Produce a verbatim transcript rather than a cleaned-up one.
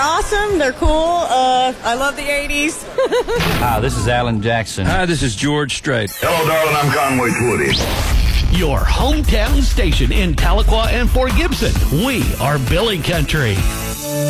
awesome. They're cool. Uh, I love the eighties. Hi, this is Alan Jackson. Hi, this is George Strait. Hello, darling. I'm Conway Twitty. Your hometown station in Tahlequah and Fort Gibson. We are Billy Country.